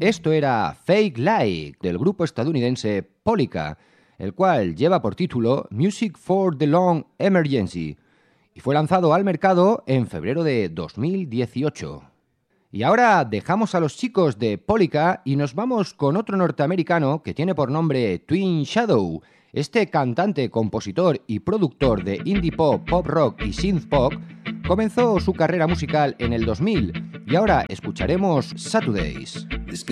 Esto era Fake Like del grupo estadounidense Polika, el cual lleva por título Music for the Long Emergency y fue lanzado al mercado en febrero de 2018. Y ahora dejamos a los chicos de Polika y nos vamos con otro norteamericano que tiene por nombre Twin Shadow. Este cantante, compositor y productor de indie pop, pop rock y synth pop comenzó su carrera musical en el 2000 y ahora escucharemos Saturdays.